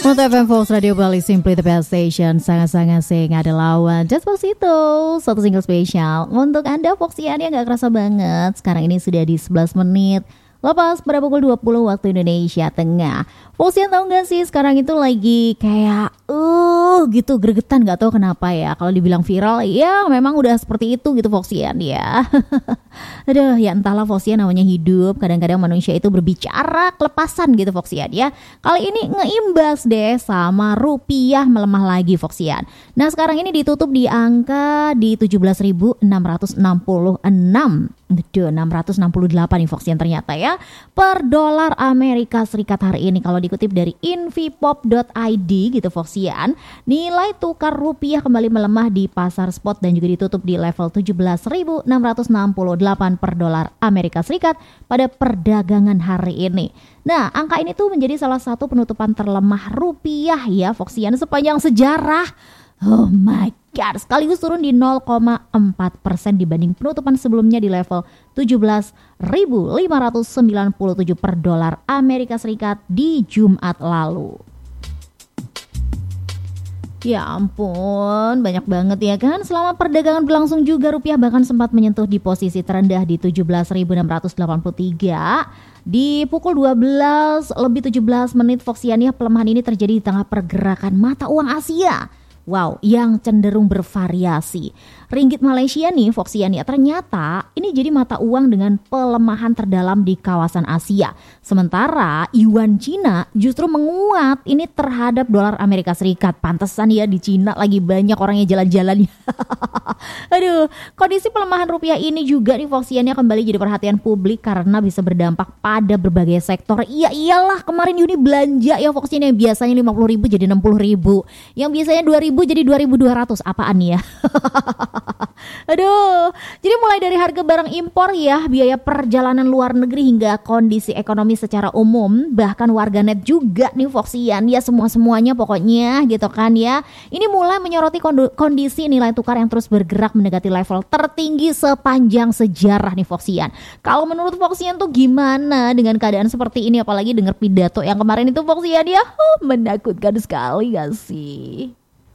Untuk FM Fox Radio Bali, Simply the Best Station. Sangat-sangat sing ada lawan Despacito. Satu single spesial untuk Anda Foxian yang gak kerasa banget. Sekarang ini sudah di 11 menit lepas pada pukul 20 waktu Indonesia Tengah. Foxian tahu gak sih sekarang itu lagi kayak gitu gregetan, gak tahu kenapa ya. Kalau dibilang viral ya memang udah seperti itu gitu Foxian ya. Aduh ya entahlah Foxian, namanya hidup. Kadang-kadang manusia itu berbicara kelepasan gitu Foxian ya. Kali ini ngeimbas deh sama rupiah melemah lagi Foxian. Nah sekarang ini ditutup di angka di 17.666. Aduh 668 nih Foxian ternyata ya per dolar Amerika Serikat hari ini. Kalau dikutip dari invipop.id gitu Foxian, nilai tukar rupiah kembali melemah di pasar spot dan juga ditutup di level 17.668 per dolar Amerika Serikat pada perdagangan hari ini. Nah, angka ini tuh menjadi salah satu penutupan terlemah rupiah ya Foxian sepanjang sejarah. Oh my God, sekaligus turun di 0,4% dibanding penutupan sebelumnya di level 17.597 per dolar Amerika Serikat di Jumat lalu. Ya ampun, banyak banget ya kan. Selama perdagangan berlangsung juga rupiah bahkan sempat menyentuh di posisi terendah di 17.683. Di pukul 12 lebih 17 menit Foxian ya, pelemahan ini terjadi di tengah pergerakan mata uang Asia. Wow, yang cenderung bervariasi. Ringgit Malaysia nih Foxian ya, ternyata ini jadi mata uang dengan pelemahan terdalam di kawasan Asia. Sementara Yuan Cina justru menguat ini terhadap dolar Amerika Serikat. Pantesan ya di Cina lagi banyak orangnya jalan-jalan. Aduh, kondisi pelemahan rupiah ini juga nih Foxian ya kembali jadi perhatian publik karena bisa berdampak pada berbagai sektor. Iya iyalah, kemarin Yuni belanja ya Foxian yang biasanya 50.000 jadi 60.000. Yang biasanya 2.000 jadi 2.200. Apaan ya? Aduh, jadi mulai dari harga barang impor ya, biaya perjalanan luar negeri hingga kondisi ekonomi secara umum, bahkan warganet juga nih Foxian ya, semuanya pokoknya gitu kan ya. Ini mulai menyoroti kondisi nilai tukar yang terus bergerak mendekati level tertinggi sepanjang sejarah nih Foxian. Kalau menurut Foxian tuh gimana dengan keadaan seperti ini, apalagi dengar pidato yang kemarin itu Foxian ya, menakutkan sekali gak sih?